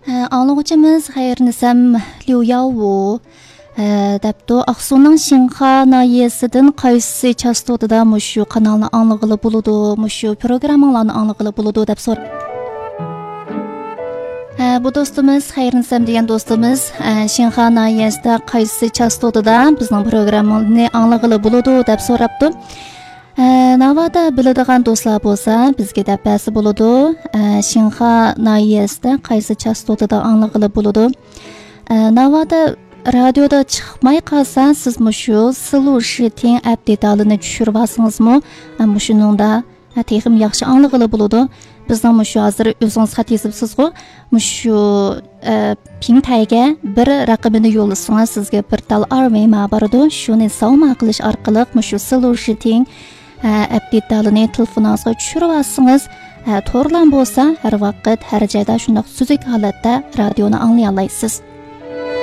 Anlıqçımız xeyirnisem Liu Yaowu depto Aqsu'nun Xinxa nahiyesinden qaysı частотада muşu kanalını anlıqılı buludu, muşu programmalarını anlıqılı buludu dep sor. Bu dostumuz, xeyirnisem degan dostumuz Xinxa nahiyesida qaysı частотада bizning programmani anlıqılı buludu dep soraptı. Navada biladigan do'stlar bo'lsa, bizga dapasi bo'ladi. Xinxa nahiyesida qaysi частотада anlıqılı bo'ladi. Navada radioda chiqmay qolsa, siz mushu Silu Shiting app detalini tushirib olsangizmi, mushuningda texim yaxshi anlıqılı bo'ladi. Bizning mushu hozir o'zingiz xat yozibsiz-ku, mushu ping tayga bir raqamini yo'llasangiz sizga bir tal armay ma'baridi. Shuni savma qilish orqali mushu Silu Shiting app detalini telefoningizga tushirib olsangiz, to'g'rilan bo'lsa, har vaqt, har joyda shunday suzuk holatda radioni anglay olasiz.